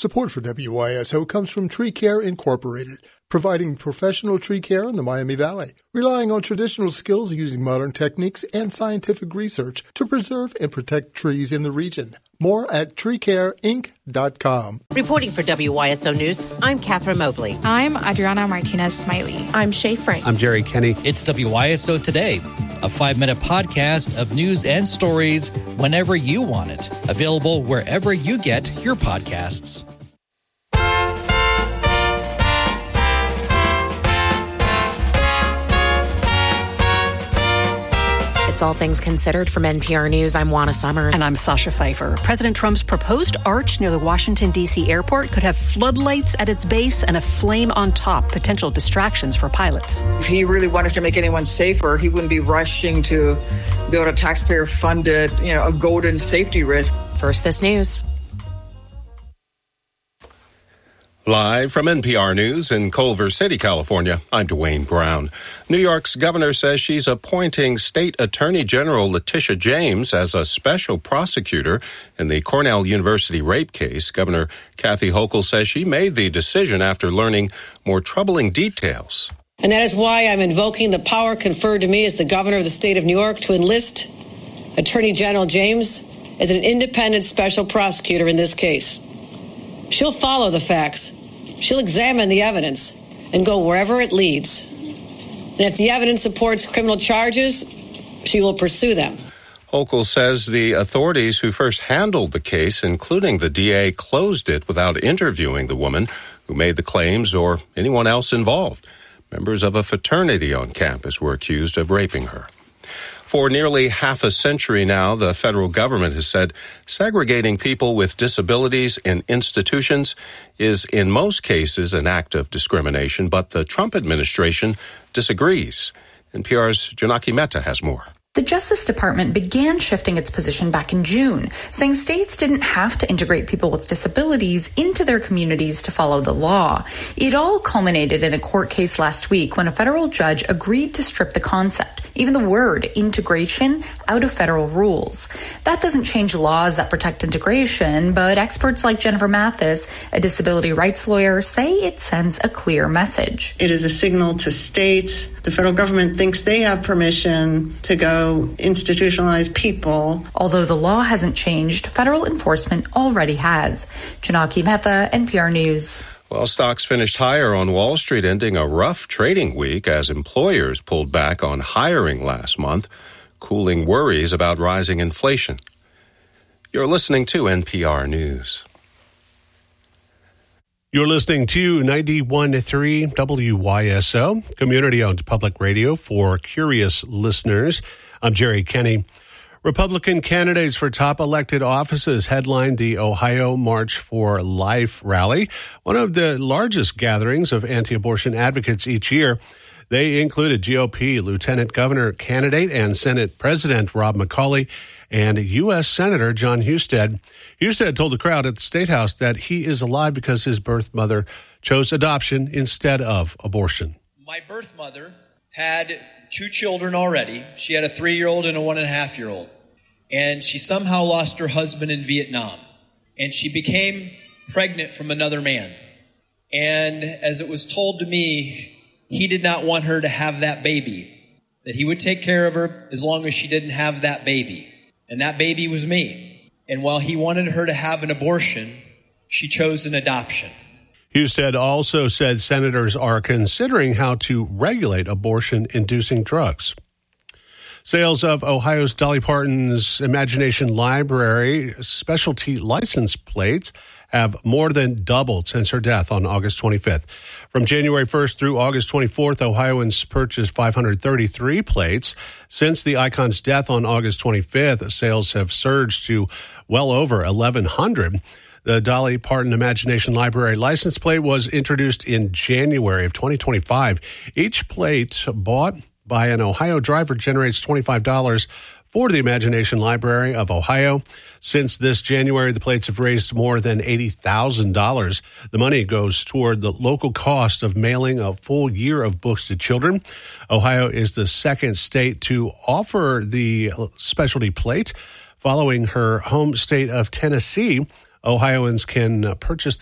Support for WYSO comes from Tree Care Incorporated, providing professional tree care in the Miami Valley, relying on traditional skills using modern techniques and scientific research to preserve and protect trees in the region. More at treecareinc.com. Reporting for WYSO News, I'm Catherine Mobley. I'm Adriana Martinez-Smiley. I'm Shay Frank. I'm Jerry Kenny. It's WYSO Today, a 5-minute podcast of news and stories whenever you want it. Available wherever you get your podcasts. It's All Things Considered from NPR News. I'm Juana Summers. And I'm Sasha Pfeiffer. President Trump's proposed arch near the Washington, D.C. airport could have floodlights at its base and a flame on top, potential distractions for pilots. If he really wanted to make anyone safer, he wouldn't be rushing to build a taxpayer-funded, a golden safety risk. First, this news. Live from NPR News in Culver City, California, I'm Dwayne Brown. New York's governor says she's appointing State Attorney General Letitia James as a special prosecutor in the Cornell University rape case. Governor Kathy Hochul says she made the decision after learning more troubling details. And that is why I'm invoking the power conferred to me as the governor of the state of New York to enlist Attorney General James as an independent special prosecutor in this case. She'll follow the facts, she'll examine the evidence, and go wherever it leads. And if the evidence supports criminal charges, she will pursue them. Hochul says the authorities who first handled the case, including the DA, closed it without interviewing the woman who made the claims or anyone else involved. Members of a fraternity on campus were accused of raping her. For nearly half a century now, the federal government has said segregating people with disabilities in institutions is in most cases an act of discrimination, but the Trump administration disagrees. NPR's Janaki Mehta has more. The Justice Department began shifting its position back in June, saying states didn't have to integrate people with disabilities into their communities to follow the law. It all culminated in a court case last week when a federal judge agreed to strip the concept, even the word integration, out of federal rules. That doesn't change laws that protect integration, but experts like Jennifer Mathis, a disability rights lawyer, say it sends a clear message. It is a signal to states. The federal government thinks they have permission to go institutionalize people. Although the law hasn't changed, federal enforcement already has. Janaki Mehta, NPR News. Well, stocks finished higher on Wall Street, ending a rough trading week as employers pulled back on hiring last month, cooling worries about rising inflation. You're listening to NPR News. You're listening to 91.3 WYSO, community-owned public radio for curious listeners. I'm Jerry Kenny. Republican candidates for top elected offices headlined the Ohio March for Life rally, one of the largest gatherings of anti-abortion advocates each year. They included GOP Lieutenant Governor candidate and Senate President Rob McCauley and U.S. Senator Jon Husted. Husted told the crowd at the State House that he is alive because his birth mother chose adoption instead of abortion. My birth mother had 2 children already. She had a 3-year-old and a 1.5-year-old. And she somehow lost her husband in Vietnam. And she became pregnant from another man. And as it was told to me, he did not want her to have that baby. That he would take care of her as long as she didn't have that baby. And that baby was me. And while he wanted her to have an abortion, she chose an adoption. Husted also said senators are considering how to regulate abortion-inducing drugs. Sales of Ohio's Dolly Parton's Imagination Library specialty license plates have more than doubled since her death on August 25th. From January 1st through August 24th, Ohioans purchased 533 plates. Since the icon's death on August 25th, sales have surged to well over 1,100. The Dolly Parton Imagination Library license plate was introduced in January of 2025. Each plate bought by an Ohio driver generates $25 for the Imagination Library of Ohio. Since this January, the plates have raised more than $80,000. The money goes toward the local cost of mailing a full year of books to children. Ohio is the second state to offer the specialty plate. Following her home state of Tennessee, Ohioans can purchase